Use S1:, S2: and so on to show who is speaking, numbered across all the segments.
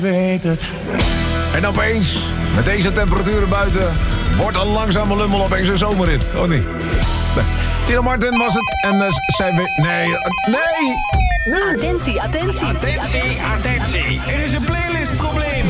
S1: Weet het. En opeens, met deze temperaturen buiten, wordt een langzame lummel opeens een zomerrit. Oh niet? Nee. Tino Martin was het en zij weet... Nee. Nu.
S2: Attentie.
S1: Er is een playlistprobleem.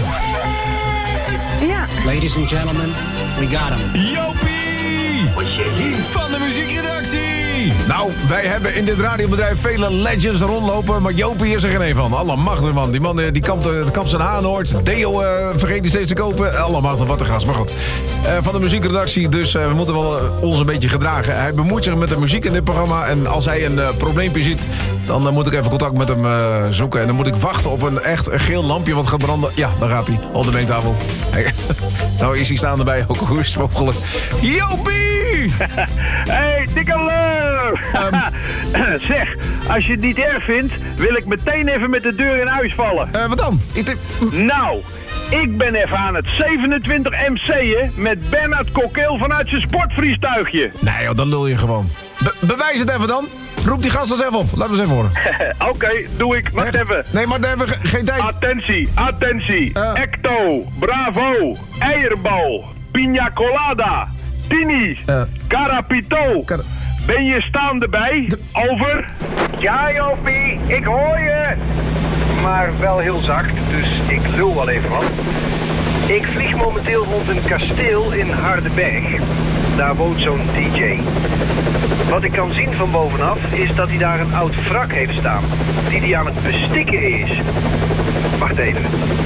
S2: Ja.
S3: Ladies and gentlemen, we got him.
S1: Jopie! Van de muziekredactie! Nou, wij hebben in dit radiobedrijf vele legends rondlopen, maar Jopie is er geen een van. Allemachtig, man. Die man die kampt zijn haanoort. Deo vergeet hij steeds te kopen. Allemachtig, wat een gast. Maar goed. Van de muziekredactie, dus we moeten wel ons een beetje gedragen. Hij bemoeit zich met de muziek in dit programma. En als hij een probleempje ziet, dan moet ik even contact met hem zoeken. En dan moet ik wachten op een geel lampje wat gaat branden. Ja, daar gaat hij. Op de meentafel. Hey. Nou is hij staan erbij. Ook hoe is het mogelijk? Jopie!
S4: Hey, dikke hallo! Zeg, als je het niet erg vindt, wil ik meteen even met de deur in huis vallen.
S1: Wat dan?
S4: Nou, ik ben even aan het 27 MC'en met Bernard Cockeel vanuit zijn sportvliegtuigje.
S1: Nee joh, dan lul je gewoon. Bewijs het even dan. Roep die gast eens even op. Laten we eens even horen.
S4: Oké, doe ik. Wacht even.
S1: Nee, maar even geen tijd.
S4: Attentie. Ecto, Bravo, Eierbal, Pina Colada, Tini, Carapito. Ben je staande bij? Over?
S5: Ja, Jopie, ik hoor je. Maar wel heel zacht, dus ik lul wel even wat. Ik vlieg momenteel rond een kasteel in Hardenberg. Daar woont zo'n DJ. Wat ik kan zien van bovenaf is dat hij daar een oud wrak heeft staan. Die hij aan het bestikken is. Wacht even.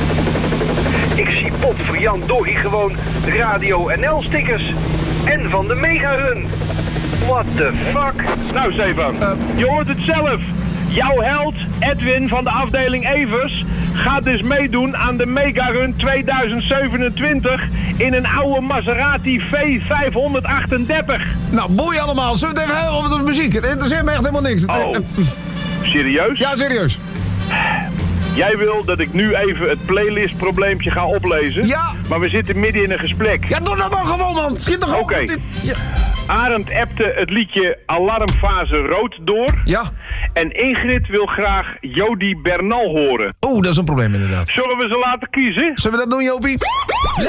S5: Ik zie Jan gewoon Radio NL stickers. En van de Megarun. What the fuck?
S4: Nou, Stefan, je hoort het zelf. Jouw held, Edwin van de afdeling Evers, gaat dus meedoen aan de Megarun 2027 in een oude Maserati V538.
S1: Nou, boei allemaal. Zullen we het even hebben over de muziek? Het interesseert me echt helemaal niks.
S4: Serieus?
S1: Ja, serieus.
S4: Jij wil dat ik nu even het playlistprobleempje ga oplezen?
S1: Ja.
S4: Maar we zitten midden in een gesprek.
S1: Ja, doe dat maar gewoon, man. Schiet toch op.
S4: Oké.
S1: Ja.
S4: Arend appte het liedje Alarmfase Rood door.
S1: Ja.
S4: En Ingrid wil graag Jody Bernal horen.
S1: Oeh, dat is een probleem inderdaad.
S4: Zullen we ze laten kiezen?
S1: Zullen we dat doen, Jopie?